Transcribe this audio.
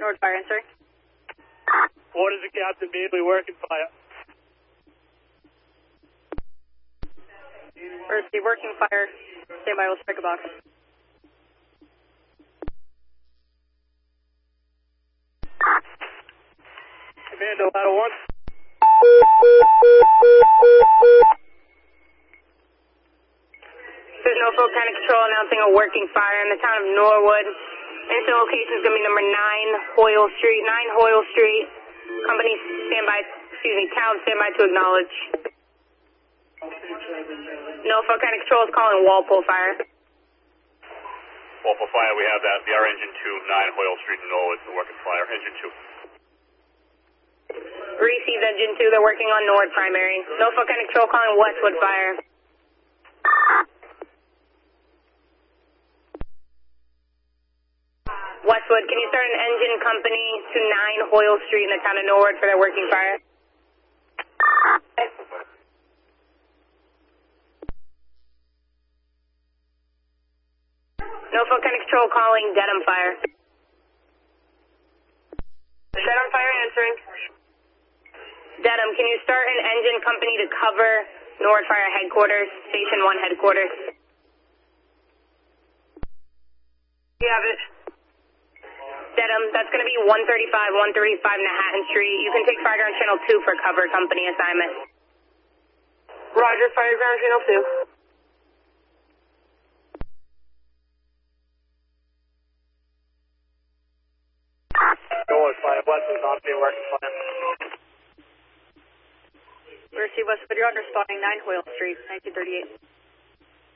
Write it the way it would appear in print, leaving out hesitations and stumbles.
North Fire, answering. What is it, Captain Beasley, working fire? Mercy, working fire. Stand by, we'll strike a box. Commando, ladder 1. There's no full kind of control announcing a working fire in the town of Norwood. Incident location is going to be number 9 Hoyle Street. 9 Hoyle Street. Company standby, town standby to acknowledge. No full kind of control is calling Walpole Fire. Walpole Fire, we have that. BR Engine 2, 9 Hoyle Street in Norwood, the working fire. Engine 2. Received Engine 2, they're working on Norwood primary. No full kind of control calling Westwood Fire. Westwood, can you start an engine company to 9 Hoyle Street in the town of Norwood for their working fire? No full kind of control calling Dedham Fire. Dedham Fire answering. Dedham, can you start an engine company to cover Norwood Fire headquarters, Station 1 headquarters? You have it. Dedham, that's going to be 135 Manhattan Street. You can take Fireground Channel 2 for cover company assignment. Roger, Fireground Channel 2. Norwood Fire, Westwood's on to be working fire. Mercy, Westwood, you're on responding 9 Hoyle Street, 1938.